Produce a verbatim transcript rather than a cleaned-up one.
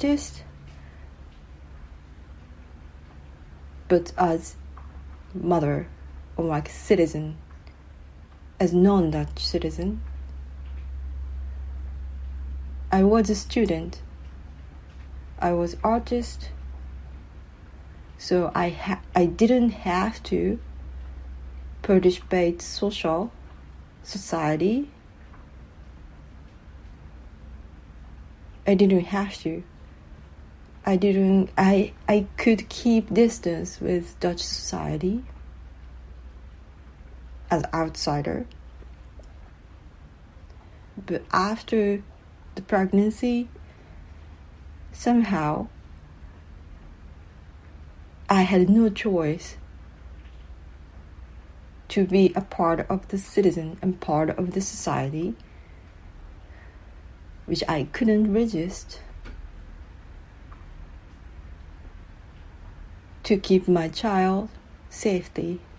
artist, but as mother or like citizen, as non-Dutch citizen. I was a student. I was artist. So I ha- I didn't have to participate social society. I didn't have to. I didn't. I I could keep distance with Dutch society as outsider. But after the pregnancy, somehow I had no choice to be a part of the citizen and part of the society, which I couldn't resist, to keep my child safety